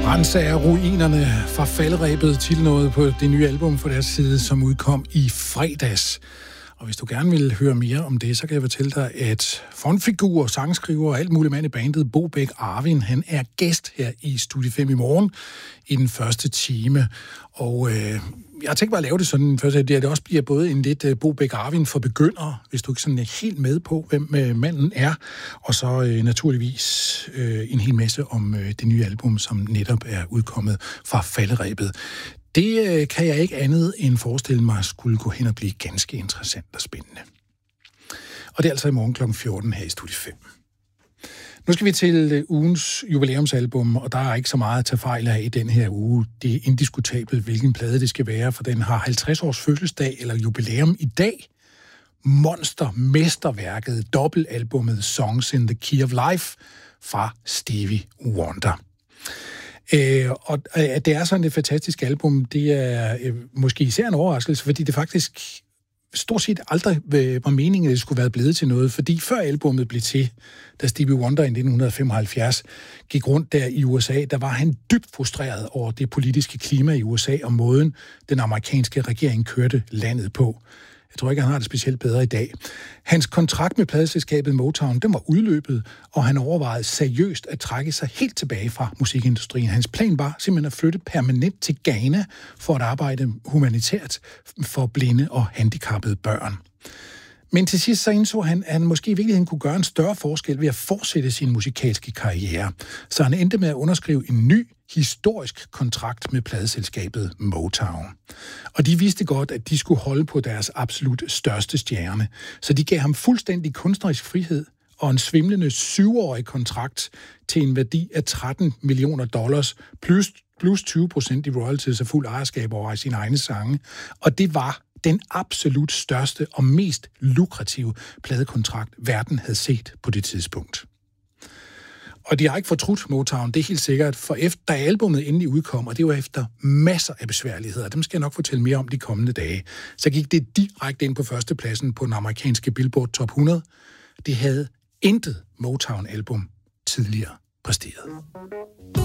Renser ruinerne fra faldrebet til noget på det nye album fra deres side, som udkom i fredags. Og hvis du gerne vil høre mere om det, så kan jeg fortælle dig, at frontfigur, sangskriver og alt muligt mand i bandet, Bo Bech Arvin, han er gæst her i Studie 5 i morgen i den første time. Og jeg har tænkt mig at lave det sådan, at det også bliver både en lidt Bo Bech Arvin for begyndere, hvis du ikke sådan er helt med på, hvem manden er, og så naturligvis en hel masse om det nye album, som netop er udkommet fra falderebet. Det kan jeg ikke andet end forestille mig skulle gå hen og blive ganske interessant og spændende. Og det er altså i morgen kl. 14 her i Studie 5. Nu skal vi til ugens jubilæumsalbum, og der er ikke så meget at tage fejl af i den her uge. Det er indiskutabelt, hvilken plade det skal være, for den har 50 års fødselsdag eller jubilæum i dag. Mesterværket, dobbeltalbummet Songs in the Key of Life fra Stevie Wonder. Og det er sådan et fantastisk album, det er måske især en overraskelse, fordi det faktisk stort set aldrig var meningen, at det skulle være blevet til noget, fordi før albummet blev til, da Stevie Wonder i 1975 gik rundt der i USA, der var han dybt frustreret over det politiske klima i USA og måden, den amerikanske regering kørte landet på. Jeg tror ikke, han har det specielt bedre i dag. Hans kontrakt med pladeselskabet Motown, den var udløbet, og han overvejede seriøst at trække sig helt tilbage fra musikindustrien. Hans plan var simpelthen at flytte permanent til Ghana for at arbejde humanitært for blinde og handicappede børn. Men til sidst så indså han, at han måske i virkeligheden kunne gøre en større forskel ved at fortsætte sin musikalske karriere. Så han endte med at underskrive en ny, historisk kontrakt med pladeselskabet Motown. Og de vidste godt, at de skulle holde på deres absolut største stjerne. Så de gav ham fuldstændig kunstnerisk frihed og en svimlende 7-årig kontrakt til en værdi af $13 million plus 20% i royalties og fuld ejerskab over sine egne sange. Og det var den absolut største og mest lukrative pladekontrakt, verden havde set på det tidspunkt. Og de har ikke fortrudt Motown, det er helt sikkert, for da albumet endelig udkom, og det var efter masser af besværligheder, dem skal jeg nok fortælle mere om de kommende dage, så gik det direkte ind på førstepladsen på den amerikanske Billboard Top 100. Det havde intet Motown-album tidligere præsteret.